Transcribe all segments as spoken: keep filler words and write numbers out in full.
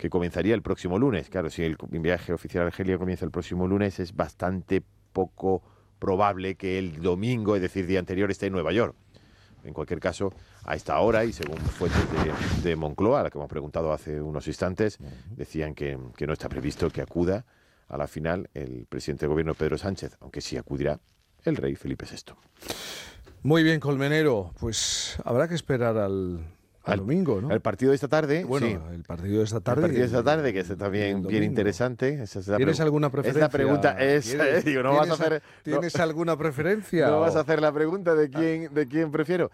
que comenzaría el próximo lunes. Claro, si el viaje oficial a Argelia comienza el próximo lunes, es bastante poco probable que el domingo, es decir, día anterior, esté en Nueva York. En cualquier caso, a esta hora, y según fuentes de, de Moncloa, a la que hemos preguntado hace unos instantes, decían que, que no está previsto que acuda a la final el presidente del gobierno Pedro Sánchez, aunque sí acudirá el rey Felipe sexto. Muy bien, Colmenero, pues habrá que esperar al, al, al domingo, ¿no? El partido de esta tarde, bueno, sí. el partido de esta tarde. El partido de esta tarde, que es también bien interesante. Esa es la ¿Tienes alguna preferencia? Es la pregunta, es, eh, digo, no vas a hacer... ¿Tienes no, alguna preferencia? No o? vas a hacer la pregunta de quién, de quién prefiero.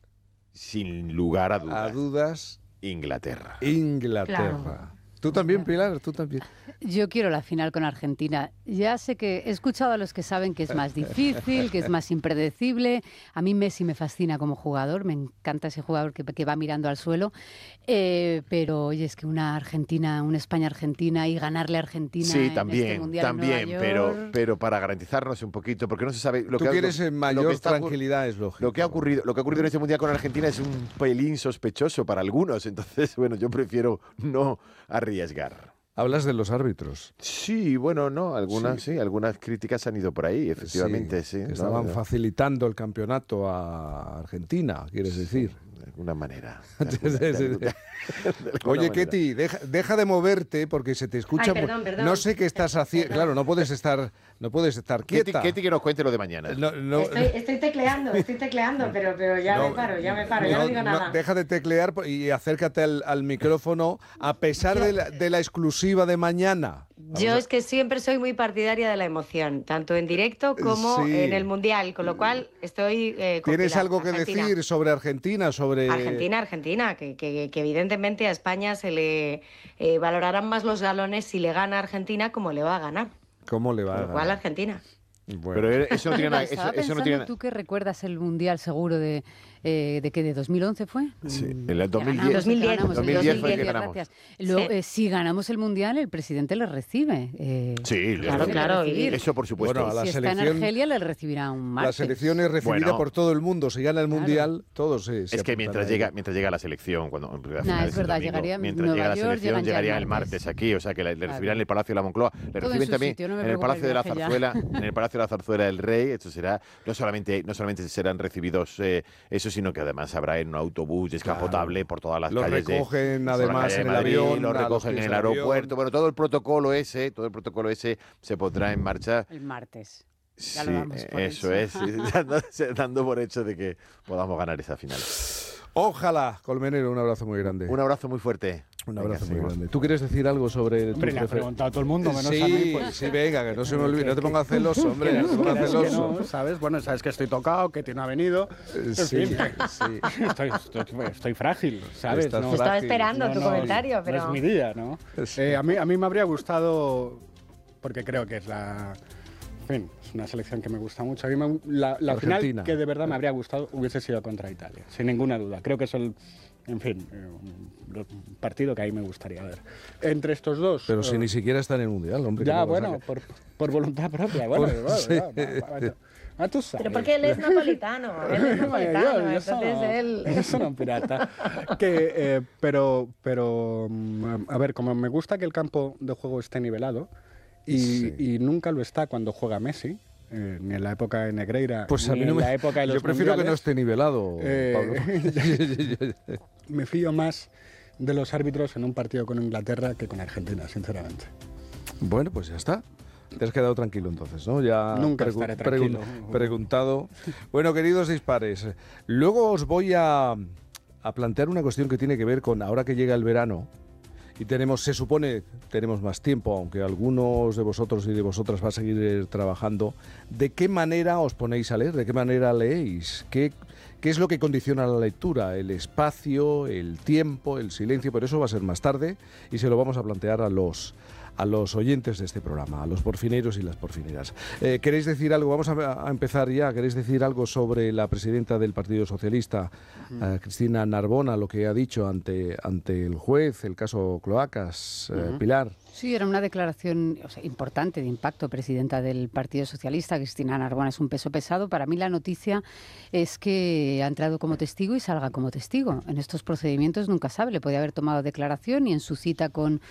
Sin lugar a dudas. A dudas. Inglaterra. Inglaterra. Claro. Tú también, Pilar, tú también. Yo quiero la final con Argentina. Ya sé que he escuchado a los que saben que es más difícil, que es más impredecible. A mí Messi me fascina como jugador, me encanta ese jugador que, que va mirando al suelo. Eh, pero oye, es que una Argentina, una España-Argentina y ganarle a Argentina sí, en también, este Mundial también, en Nueva pero, York. pero para garantizarnos un poquito, porque no se sabe... Lo Tú que, quieres lo, en mayor lo que está, tranquilidad, es lógico. Lo que ha ocurrido, lo que ha ocurrido en este Mundial con Argentina es un pelín sospechoso para algunos, entonces, bueno, yo prefiero no arriesgar. Hablas de los árbitros. Sí, bueno, no, algunas sí, sí algunas críticas han ido por ahí, efectivamente, sí. sí que ¿no? estaban facilitando el campeonato a Argentina, quieres decir. Sí, de alguna manera. De alguna, de alguna, de Oye, manera. Ketty, deja, deja de moverte porque se te escucha. Ay, perdón, perdón. No sé qué estás haciendo. Claro, no puedes estar, no puedes estar quieta. Ketty, Ketty, que nos cuente lo de mañana. No, no, estoy, estoy tecleando, estoy tecleando, pero, pero ya no, me paro, ya me paro, no, ya no digo nada. No, deja de teclear y acércate al, al micrófono a pesar yo, de, la, de la exclusiva de mañana. Yo es que siempre soy muy partidaria de la emoción, tanto en directo como sí. en el Mundial, con lo cual estoy... Eh, ¿Tienes Pilar, algo que Argentina. decir sobre Argentina? Sobre Argentina, Argentina, que, que, que evidentemente a España se le eh, valorarán más los galones si le gana a Argentina como le va a ganar. ¿Cómo le va a ganar? Igual a Argentina. Bueno. Pero eso no tiene nada. Estaba Eso, eso no tiene... tiene... ¿Tú que recuerdas el Mundial seguro de eh, de que de dos mil once fue? Sí, en el dos mil diez. dos mil diez, ganamos, dos mil diez fue el que ganamos. Luego, sí. eh, si ganamos el Mundial, el presidente le recibe. Eh, sí, claro, claro. Y eso por supuesto. Bueno, a la si selección, está en Argelia, le recibirá un martes. La selección es recibida bueno, por todo el mundo. Si gana el claro. Mundial, todos se, se Es que mientras llega, mientras llega la selección, cuando nah, es verdad, domingo, llegaría mientras Nueva llega la York, selección, llegaría el martes. martes aquí, o sea que le, le recibirán en el Palacio de la Moncloa, le todo reciben en también sitio, no en el Palacio de la Zarzuela, en el Palacio de la Zarzuela del Rey. Esto será no solamente no solamente serán recibidos eh, eso, sino que además habrá en un autobús descapotable claro. por todas las los calles. Los recogen de, además en el Madrid, avión, los recogen en el aeropuerto. Bueno, todo el protocolo ese, todo el protocolo ese se pondrá en marcha el martes. Ya sí, lo damos por eso hecho. es, dando, dando por hecho de que podamos ganar esa final. Ojalá, Colmenero, un abrazo muy grande. Un abrazo muy fuerte. Un abrazo venga, muy grande. ¿Tú quieres decir algo sobre hombre, tu le ha preguntado a todo el mundo, menos sí, a mí. Pues. Sí, venga, que no se me olvide, no te pongas celoso, hombre, no te pongas celoso. No, ¿sabes? Bueno, sabes que estoy tocado, que no ha venido. En sí, fin, sí. Estoy, estoy, estoy frágil, ¿sabes? Estás no, frágil. Estaba esperando no, tu no, comentario, pero... No es mi día, ¿no? Sí. Eh, a, mí, a mí me habría gustado, porque creo que es la... En fin, es una selección que me gusta mucho. A mí me, la, la final que de verdad me habría gustado hubiese sido contra Italia, sin ninguna duda. Creo que es el... En fin, eh, un partido que ahí me gustaría ver. Entre estos dos... Pero eh, si ni siquiera está en el Mundial, hombre. Ya, bueno, por, por voluntad propia. Bueno, por, bueno, sí. va, va, va, va, tú sabes. Pero porque él es napolitano, él es napolitano, yo, yo entonces sono, él... Yo soy un pirata. que, eh, pero, pero, a ver, como me gusta que el campo de juego esté nivelado, y, sí. y nunca lo está cuando juega Messi, Eh, ni en la época de Negreira, pues a ni mí no en me... la época de los Yo prefiero mundiales, que no esté nivelado, eh, Pablo. Me fío más de los árbitros en un partido con Inglaterra que con Argentina, sinceramente. Bueno, pues ya está. Te has quedado tranquilo entonces, ¿no? Ya Nunca estaré tranquilo. Pregun preguntado. Bueno, queridos dispares, luego os voy a, a plantear una cuestión que tiene que ver con ahora que llega el verano. Y tenemos, se supone, tenemos más tiempo, aunque algunos de vosotros y de vosotras va a seguir trabajando. ¿De qué manera os ponéis a leer? ¿De qué manera leéis? ¿Qué, qué es lo que condiciona la lectura? El espacio, el tiempo, el silencio, pero eso va a ser más tarde y se lo vamos a plantear a los, a los oyentes de este programa, a los porfineros y las porfineras. Eh, ¿Queréis decir algo? Vamos a, a empezar ya. ¿Queréis decir algo sobre la presidenta del Partido Socialista, uh-huh. eh, Cristina Narbona, lo que ha dicho ante, ante el juez, el caso Cloacas, eh, uh-huh. Pilar? Sí, era una declaración o sea, importante, de impacto. Presidenta del Partido Socialista, Cristina Narbona, es un peso pesado. Para mí la noticia es que ha entrado como testigo y salga como testigo. En estos procedimientos nunca sabe, le podía haber tomado declaración y en su cita con